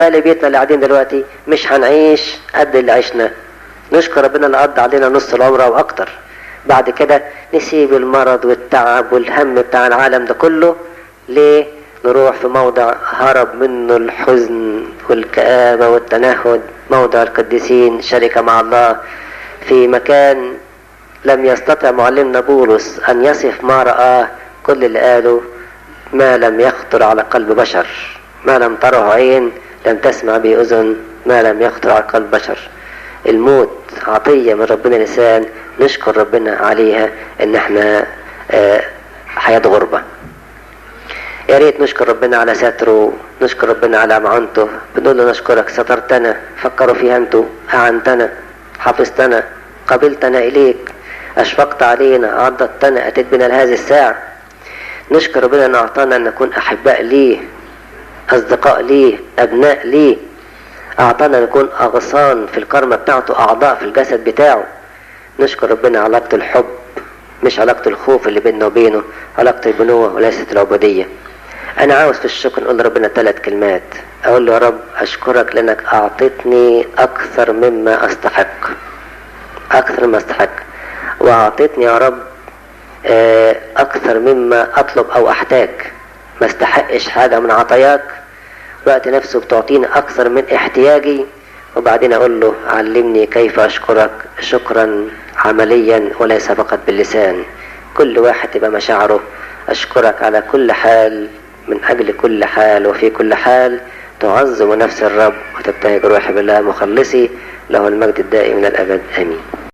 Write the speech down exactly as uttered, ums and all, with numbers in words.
اللي بيتنا اللي قاعدين دلوقتي مش هنعيش قد اللي عشنا. نشكر ربنا اللي قضى علينا نص العمر او اكتر. بعد كده نسيب المرض والتعب والهم بتاع العالم ده كله ليه؟ نروح في موضع هرب منه الحزن والكآبة والتنهد، موضع القديسين، شركة مع الله، في مكان لم يستطع معلمنا بولس أن يصف ما رآه. كل اللي قاله ما لم يخطر على قلب بشر، ما لم تره عين، لم تسمع به أذن، ما لم يخطر على قلب بشر. الموت عطية من ربنا لسان نشكر ربنا عليها، ان احنا اه حياة غربة. يا ريت نشكر ربنا على ستره، نشكر ربنا على معونته. بنقول له نشكرك سترتنا، فكروا فيها انتوا، اعنتنا، حفظتنا، قبلتنا اليك، اشفقت علينا، عضدتنا، اتيت بنا لهذه الساعة. نشكر ربنا ان اعطانا ان نكون احباء ليه، اصدقاء ليه، ابناء ليه. اعطانا نكون اغصان في الكرمة بتاعته، اعضاء في الجسد بتاعه. نشكر ربنا على علاقة الحب، مش علاقة الخوف اللي بيننا وبينه، علاقة البنوة وليست العبودية. انا عاوز في الشكر نقول لربنا ثلاث كلمات. اقول له يا رب اشكرك لانك اعطيتني اكثر مما استحق، اكثر مما استحق، واعطيتني يا رب اكثر مما اطلب او احتاج. ما استحقش حاجة من عطاياك، وقت نفسه بتعطيني اكثر من احتياجي. وبعدين اقول له علمني كيف اشكرك شكرا عمليا وليس فقط باللسان. كل واحد تبقى مشاعره اشكرك على كل حال، من اجل كل حال وفي كل حال تعظم نفس الرب وتبتهج روحي بالله مخلصي، له المجد الدائم من الابد امين.